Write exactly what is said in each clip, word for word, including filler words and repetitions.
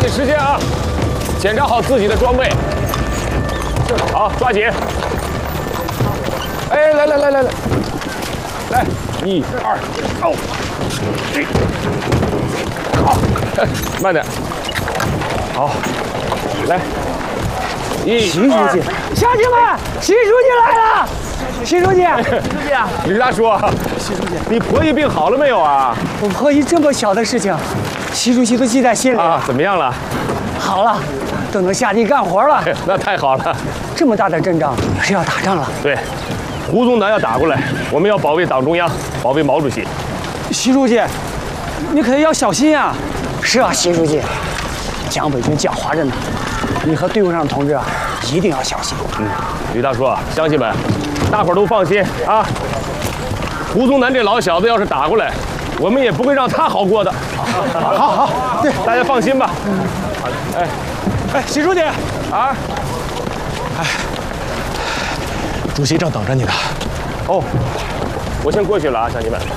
时间啊，检查好自己的装备。好，抓紧。哎，来来来来来，来，一二，哦，这，好，慢点。好，来，一， 习书记，乡亲们，习书记来了。习书记，习书记啊， 李大叔， 习书记， 你婆姨病好了没有啊？ 我婆姨这么小的事情，习主席都记在心里啊，怎么样了？ 好了，都能下地干活了。 那太好了。 这么大的阵仗是要打仗了。 对，胡宗南要打过来，我们要保卫党中央，保卫毛主席。 习书记，你可要小心啊！是啊，习书记，蒋北军狡猾着呢，你和队伍上的同志啊，一定要小心。 嗯，吕大叔，乡亲们，大伙儿都放心啊。胡宗南这老小子要是打过来，我们也不会让他好过的。 好好，对， 大家放心吧。哎， 哎，习书记啊， 哎，主席正等着你呢。 哦，我先过去了啊，乡亲们。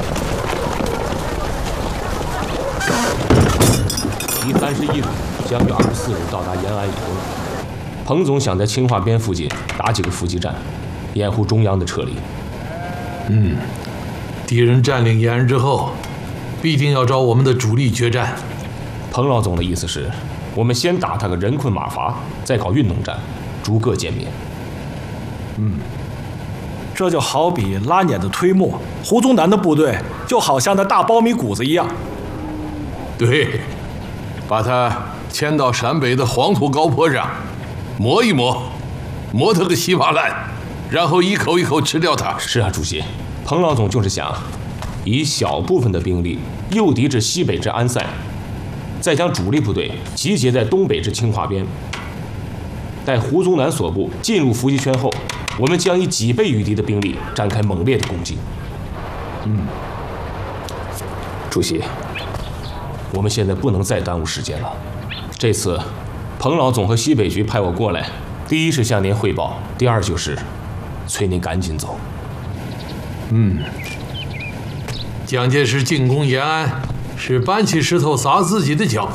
第三十一旅将于二十四日到达延安以东。彭总想在青化边附近打几个伏击战，掩护中央的撤离。 嗯，敌人占领延安之后，必定要找我们的主力决战。 彭老总的意思是，我们先打他个人困马乏，再搞运动战，逐个歼灭。 嗯，这就好比拉碾子推磨，胡宗南的部队就好像那大苞米谷子一样。 对，把它迁到陕北的黄土高坡上，磨一磨，磨它个稀巴烂，然后一口一口吃掉它。 是啊，主席，彭老总就是想以小部分的兵力诱敌至西北至安塞，再将主力部队集结在东北至青化边。待胡宗南所部进入伏击圈后，我们将以几倍于敌的兵力展开猛烈的攻击。嗯，主席，我们现在不能再耽误时间了。这次，彭老总和西北局派我过来，第一是向您汇报，第二就是催您赶紧走。 嗯，蒋介石进攻延安是搬起石头砸自己的脚，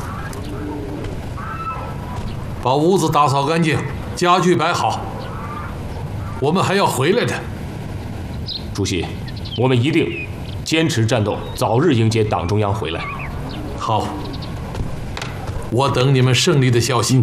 把屋子打扫干净，家具摆好，我们还要回来的。 主席，我们一定坚持战斗，早日迎接党中央回来。 好，我等你们胜利的消息。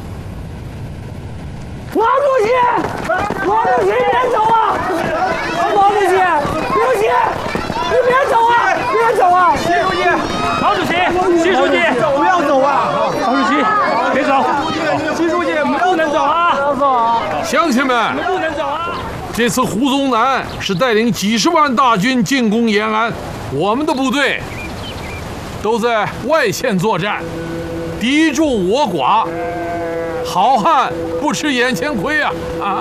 毛主席，毛主席别走啊！毛主席，刘琦，你别走啊！别走啊！ 习书记，毛主席，习书记， 不要走啊！ 毛主席，别走，习书记，不能走啊！ 不要走啊！ 乡亲们， 不能走啊！ 这次胡宗南是带领几十万大军进攻延安，我们的部队都在外线作战，敌众我寡，好汉不吃眼前亏啊！啊！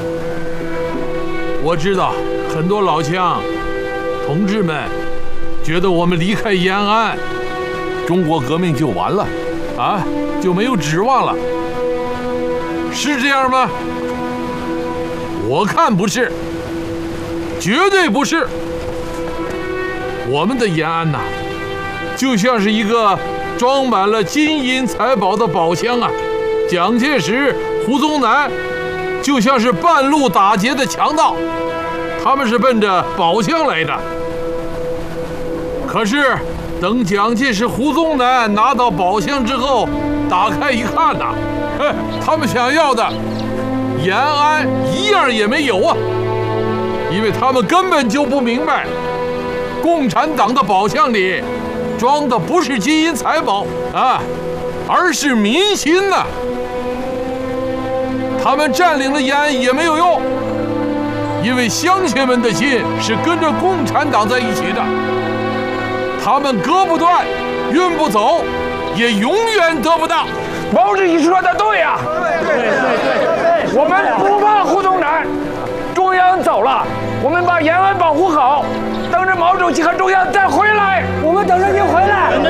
我知道很多老乡同志们觉得我们离开延安，中国革命就完了，啊，就没有指望了，是这样吗？我看不是，绝对不是。我们的延安呐，就像是一个装满了金银财宝的宝箱啊！蒋介石、胡宗南就像是半路打劫的强盗，他们是奔着宝箱来的。可是等蒋介石、胡宗南拿到宝箱之后，打开一看呐，哎，他们想要的延安一样也没有啊！因为他们根本就不明白，共产党的宝箱里装的不是金银财宝啊，而是民心呐、啊！他们占领了延安也没有用，因为乡亲们的心是跟着共产党在一起的，他们割不断，运不走，也永远得不到。 毛主席说的对呀、啊，对对对对，我们不怕胡宗南，中央走了，我们把延安保护好，等着毛主席和中央再回来， 我们等着您回来。